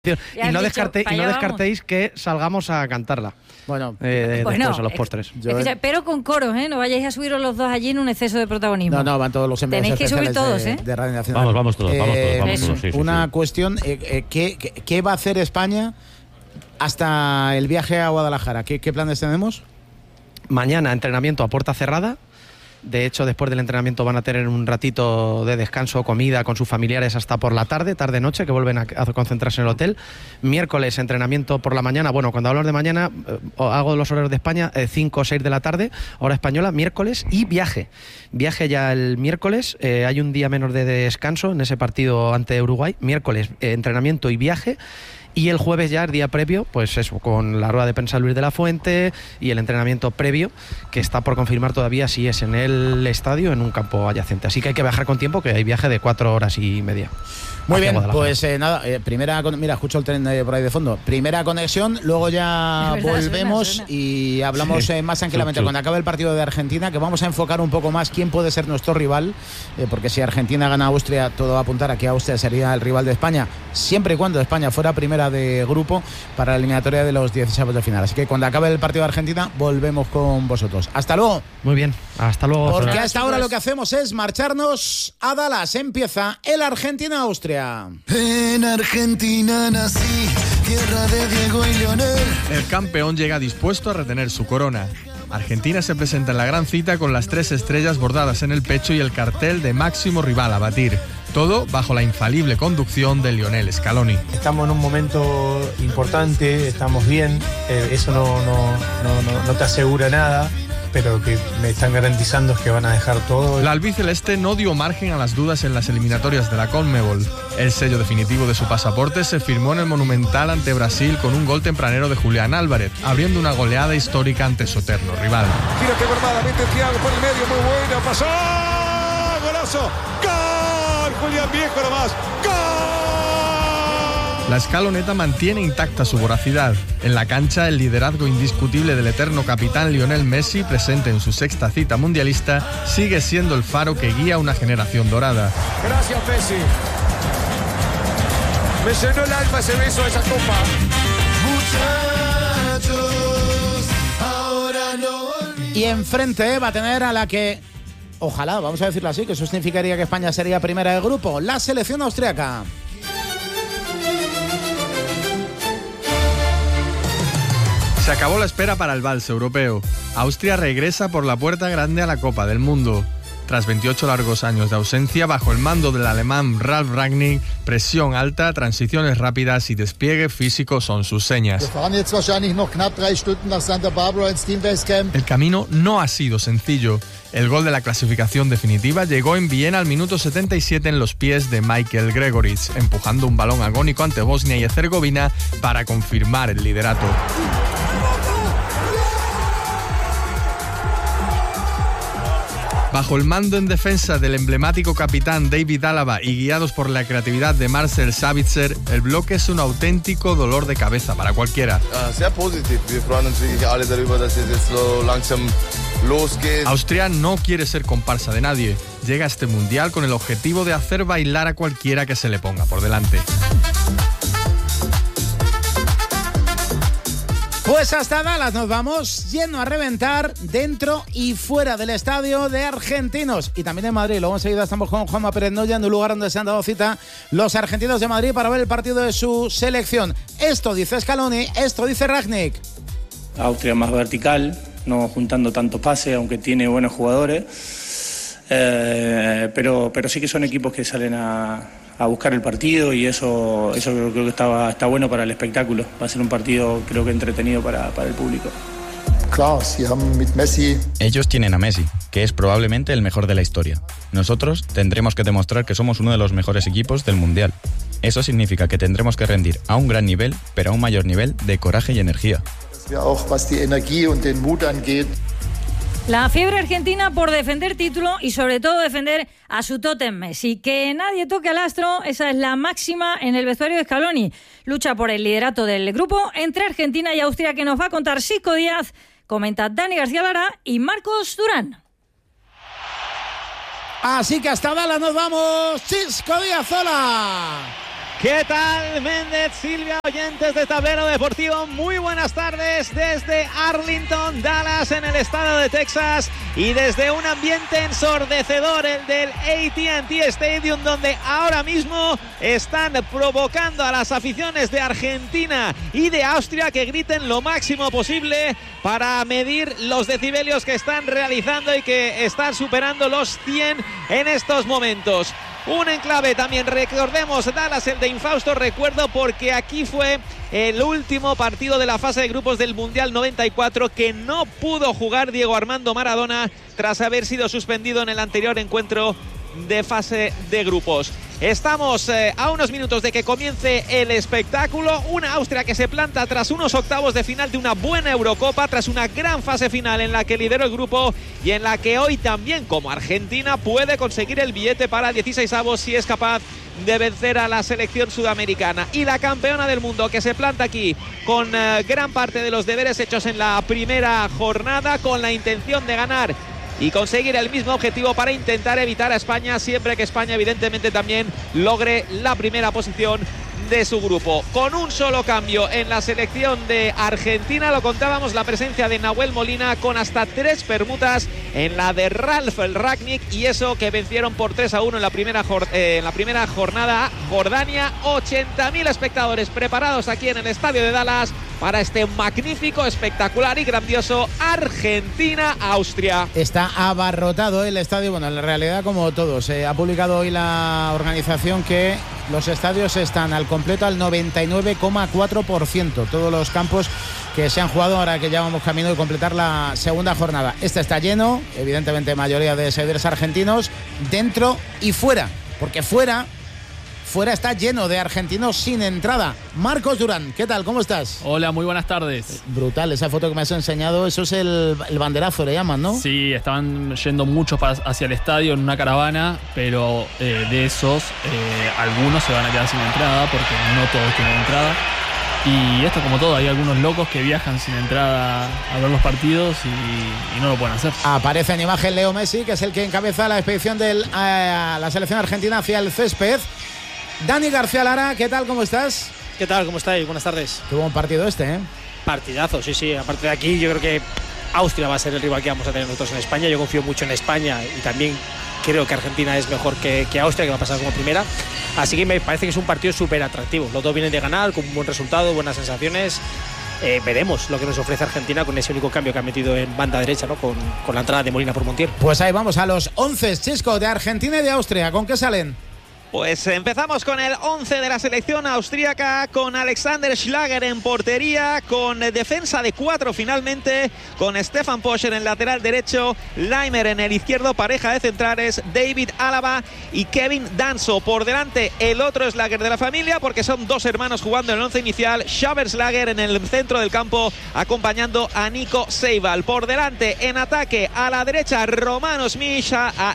Y no descartéis que salgamos a cantarla. Bueno, después a los postres. Pero con coros, ¿eh? No vayáis a subiros los dos allí en un exceso de protagonismo. No, van todos los enviados. Tenéis que subir todos, de Radio Nacional. Vamos todos. Sí, una cuestión, ¿qué va a hacer España hasta el viaje a Guadalajara? ¿Qué planes tenemos? Mañana entrenamiento a puerta cerrada. De hecho, después del entrenamiento van a tener un ratito de descanso, comida con sus familiares hasta por la tarde-noche, que vuelven a concentrarse en el hotel. Miércoles, entrenamiento por la mañana. Bueno, cuando hablo de mañana, hago los horarios de España, 5 o 6 de la tarde, hora española, miércoles, y viaje. Viaje ya el miércoles, hay un día menos de descanso en ese partido ante Uruguay. Miércoles, entrenamiento y viaje. Y el jueves ya, el día previo, pues eso, con la rueda de prensa Luis de la Fuente y el entrenamiento previo, que está por confirmar todavía si es en el estadio o en un campo adyacente. Así que hay que viajar con tiempo, que hay viaje de 4 horas y media. Muy bien, pues nada, mira, escucho el tren por ahí de fondo. Primera conexión, luego ya volvemos suena. Y hablamos más tranquilamente cuando acabe el partido de Argentina, que vamos a enfocar un poco más quién puede ser nuestro rival, porque si Argentina gana a Austria, todo va a apuntar a que Austria sería el rival de España, siempre y cuando España fuera primera de grupo para la eliminatoria de los 16avos de final. Así que cuando acabe el partido de Argentina, volvemos con vosotros. Hasta luego. Muy bien, hasta luego. Porque hasta ahora lo que hacemos es marcharnos a Dallas. Empieza el Argentina-Austria. En Argentina nací, tierra de Diego y Lionel. El campeón llega dispuesto a retener su corona. Argentina se presenta en la gran cita con las 3 estrellas bordadas en el pecho y el cartel de máximo rival a batir. Todo bajo la infalible conducción de Lionel Scaloni. Estamos en un momento importante, estamos bien, eso no te asegura nada, pero lo que me están garantizando es que van a dejar todo. La albiceleste no dio margen a las dudas en las eliminatorias de la Conmebol. El sello definitivo de su pasaporte se firmó en el Monumental ante Brasil con un gol tempranero de Julián Álvarez, abriendo una goleada histórica ante su eterno rival. Tira que verdaderamente Thiago por el medio, muy buena, pasó, golazo, ¡gol! Julián Viejo nomás, ¡gol! La escaloneta mantiene intacta su voracidad. En la cancha, el liderazgo indiscutible del eterno capitán Lionel Messi, presente en su 6ª cita mundialista, sigue siendo el faro que guía una generación dorada. Gracias, Messi. Me llenó el alma ese beso, esa copa. Muchachos, ahora no. Y enfrente va a tener a la que, ojalá, vamos a decirlo así, que eso significaría que España sería primera del grupo, la selección austriaca. Se acabó la espera para el vals europeo. Austria regresa por la puerta grande a la Copa del Mundo. Tras 28 largos años de ausencia, bajo el mando del alemán Ralf Rangnick, presión alta, transiciones rápidas y despliegue físico son sus señas. El camino no ha sido sencillo. El gol de la clasificación definitiva llegó en Viena al minuto 77 en los pies de Michael Gregoritsch, empujando un balón agónico ante Bosnia y Herzegovina para confirmar el liderato. Bajo el mando en defensa del emblemático capitán David Alaba y guiados por la creatividad de Marcel Sabitzer, el bloque es un auténtico dolor de cabeza para cualquiera. Austria no quiere ser comparsa de nadie. Llega a este mundial con el objetivo de hacer bailar a cualquiera que se le ponga por delante. Pues hasta Dallas nos vamos, lleno a reventar dentro y fuera del estadio de argentinos. Y también en Madrid, luego enseguida estamos con Juanma Pérez Noya en un lugar donde se han dado cita los argentinos de Madrid para ver el partido de su selección. Esto dice Scaloni, esto dice Rangnick. Austria más vertical, no juntando tanto pase, aunque tiene buenos jugadores. Pero sí que son equipos que salen a buscar el partido y eso creo que está bueno para el espectáculo. Va a ser un partido creo que entretenido para el público. Ellos tienen a Messi, que es probablemente el mejor de la historia. Nosotros tendremos que demostrar que somos uno de los mejores equipos del Mundial. Eso significa que tendremos que rendir a un gran nivel, pero a un mayor nivel de coraje y energía. La fiebre argentina por defender título y sobre todo defender a su tótem Messi. Que nadie toque al astro, esa es la máxima en el vestuario de Scaloni. Lucha por el liderato del grupo entre Argentina y Austria, que nos va a contar Sisco Díaz, comenta Dani García Lara y Marcos Durán. Así que hasta Dallas nos vamos, Sisco Díaz, hola. ¿Qué tal, Méndez, Silvia, oyentes de Tablero Deportivo? Muy buenas tardes desde Arlington, Dallas, en el estado de Texas, y desde un ambiente ensordecedor, el del AT&T Stadium, donde ahora mismo están provocando a las aficiones de Argentina y de Austria que griten lo máximo posible para medir los decibelios que están realizando y que están superando los 100 en estos momentos. Un enclave también, recordemos, Dallas, el de infausto recuerdo, porque aquí fue el último partido de la fase de grupos del Mundial 94 que no pudo jugar Diego Armando Maradona tras haber sido suspendido en el anterior encuentro de fase de grupos. Estamos a unos minutos de que comience el espectáculo. Una Austria que se planta tras unos octavos de final de una buena Eurocopa, tras una gran fase final en la que lideró el grupo y en la que hoy también, como Argentina, puede conseguir el billete para 16avos si es capaz de vencer a la selección sudamericana. Y la campeona del mundo que se planta aquí con gran parte de los deberes hechos en la primera jornada, con la intención de ganar y conseguir el mismo objetivo para intentar evitar a España, siempre que España evidentemente también logre la primera posición de su grupo. Con un solo cambio en la selección de Argentina, lo contábamos, la presencia de Nahuel Molina, con hasta 3 permutas en la de Ralf Rangnick, y eso que vencieron por 3-1 en la primera jornada a Jordania. 80.000 espectadores preparados aquí en el estadio de Dallas para este magnífico, espectacular y grandioso Argentina-Austria. Está abarrotado el estadio, bueno, en la realidad como todos. Ha publicado hoy la organización que los estadios están al completo al 99,4%. Todos los campos que se han jugado ahora que ya vamos camino de completar la segunda jornada. Este está lleno, evidentemente mayoría de seguidores argentinos, dentro y fuera, porque fuera está lleno de argentinos sin entrada. Marcos Durán, ¿qué tal? ¿Cómo estás? Hola, muy buenas tardes. Brutal, esa foto que me has enseñado, eso es el banderazo, le llaman, ¿no? Sí, estaban yendo muchos hacia el estadio en una caravana, pero de esos, algunos se van a quedar sin entrada porque no todos tienen entrada. Y esto como todo, hay algunos locos que viajan sin entrada a ver los partidos y no lo pueden hacer. Aparece en imagen Leo Messi, que es el que encabeza la expedición de la selección argentina hacia el césped. Dani García Lara, ¿qué tal? ¿Cómo estás? ¿Qué tal? ¿Cómo estáis? Buenas tardes. Qué buen partido este, ¿eh? Partidazo, sí. Aparte de aquí, yo creo que Austria va a ser el rival que vamos a tener nosotros en España. Yo confío mucho en España y también creo que Argentina es mejor que Austria, que va a pasar como primera. Así que me parece que es un partido súper atractivo. Los dos vienen de ganar, con un buen resultado, buenas sensaciones. Veremos lo que nos ofrece Argentina con ese único cambio que ha metido en banda derecha, ¿no? Con la entrada de Molina por Montiel. Pues ahí vamos a los 11, Chisco, de Argentina y de Austria. ¿Con qué salen? Pues empezamos con el 11 de la selección austríaca, con Alexander Schlager en portería, con defensa de 4 finalmente, con Stefan Posch en el lateral derecho, Leimer en el izquierdo, pareja de centrales, David Alaba y Kevin Danso. Por delante el otro Schlager de la familia, porque son 2 hermanos jugando en el 11 inicial, Xaver Schlager en el centro del campo, acompañando a Nico Seival. Por delante en ataque, a la derecha Romano Schmid, a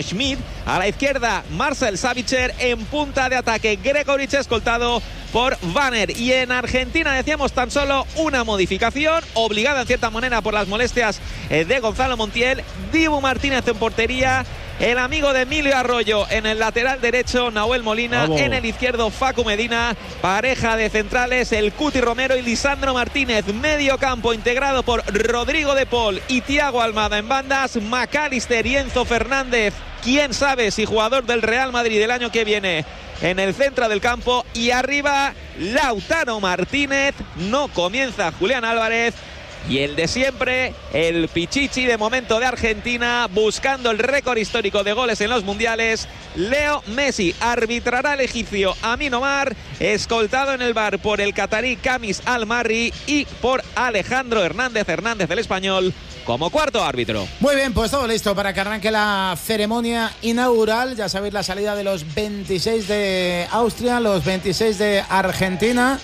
la izquierda Marcel Savitzer, en punta de ataque Gregoritsch, escoltado por Vanner. Y en Argentina decíamos tan solo una modificación, obligada en cierta manera por las molestias de Gonzalo Montiel. Dibu Martínez en portería, el amigo de Emilio Arroyo en el lateral derecho, Nahuel Molina. Vamos. En el izquierdo Facu Medina, pareja de centrales el Cuti Romero y Lisandro Martínez. Medio campo integrado por Rodrigo de Paul y Thiago Almada en bandas, McAllister y Enzo Fernández, quién sabe si jugador del Real Madrid del año que viene, en el centro del campo. Y arriba Lautaro Martínez, no comienza Julián Álvarez. Y el de siempre, el Pichichi de momento de Argentina, buscando el récord histórico de goles en los mundiales, Leo Messi. Arbitrará el egipcio Amin Omar, escoltado en el bar por el catarí Kamis Al-Marri y por Alejandro Hernández el español, como cuarto árbitro. Muy bien, pues todo listo para que arranque la ceremonia inaugural. Ya sabéis, la salida de los 26 de Austria, los 26 de Argentina.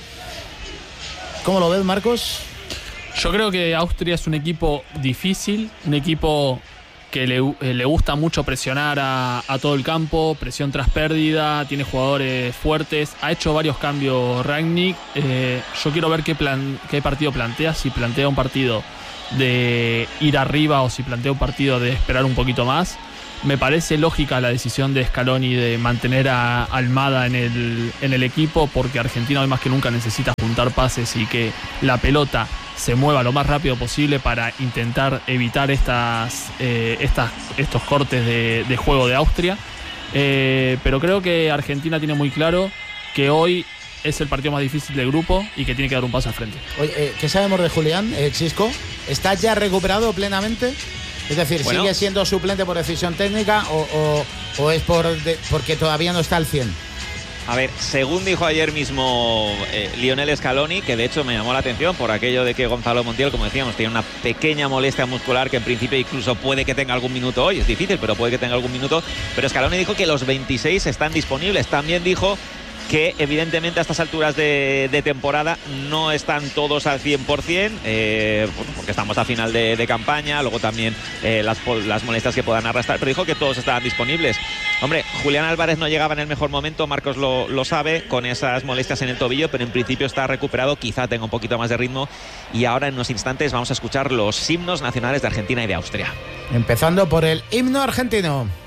¿Cómo lo ves, Marcos? Yo creo que Austria es un equipo difícil, un equipo que le gusta mucho presionar a todo el campo, presión tras pérdida, tiene jugadores fuertes, ha hecho varios cambios Rangnick. Yo quiero ver qué partido plantea, si plantea un partido de ir arriba o si plantea un partido de esperar un poquito más. Me parece lógica la decisión de Scaloni de mantener a Almada en el equipo, porque Argentina hoy más que nunca necesita juntar pases y que la pelota se mueva lo más rápido posible para intentar evitar estos cortes de juego de Austria. Pero creo que Argentina tiene muy claro que hoy es el partido más difícil del grupo y que tiene que dar un paso al frente. Oye, ¿qué sabemos de Julián, Xisco? ¿Está ya recuperado plenamente? Es decir, bueno, ¿sigue siendo suplente por decisión técnica o es porque todavía no está al 100? A ver, según dijo ayer mismo Lionel Scaloni, que de hecho me llamó la atención por aquello de que Gonzalo Montiel, como decíamos, tiene una pequeña molestia muscular que en principio incluso puede que tenga algún minuto hoy, es difícil, pero puede que tenga algún minuto, pero Scaloni dijo que los 26 están disponibles. También dijo que evidentemente a estas alturas de temporada no están todos al 100%, porque estamos a final de campaña, luego también las molestias que puedan arrastrar, pero dijo que todos estaban disponibles. Hombre, Julián Álvarez no llegaba en el mejor momento, Marcos lo sabe, con esas molestias en el tobillo, pero en principio está recuperado, quizá tenga un poquito más de ritmo, y ahora en unos instantes vamos a escuchar los himnos nacionales de Argentina y de Austria. Empezando por el himno argentino.